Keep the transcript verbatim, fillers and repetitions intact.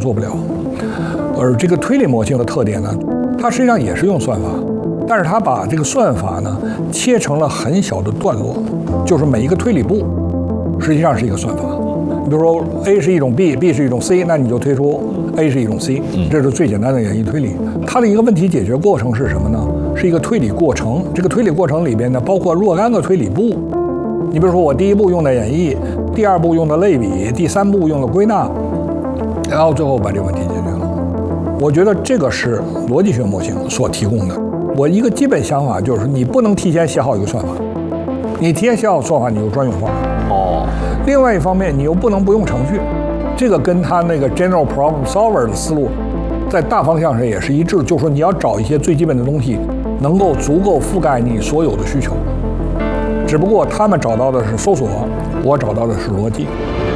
做不了。而这个推理模型的特点呢，它实际上也是用算法，但是它把这个算法呢切成了很小的段落，就是每一个推理步实际上是一个算法。比如说 A 是一种 B，B 是一种 C， 那你就推出 A 是一种 C， 这是最简单的演绎推理。它的一个问题解决过程是什么呢？是一个推理过程。这个推理过程里边呢，包括若干个推理步。你比如说，我第一步用的演绎，第二步用的类比，第三步用的归纳，然后最后把这个问题解决了。我觉得这个是逻辑学模型所提供的。我一个基本想法就是，你不能提前写好一个算法，你提前写好算法，你就专用算法。 哦。 另外一方面，你又不能不用程序，这个跟他那个 general problem solver 的思路，在大方向上也是一致，就是说你要找一些最基本的东西，能够足够覆盖你所有的需求。只不过他们找到的是搜索，我找到的是逻辑。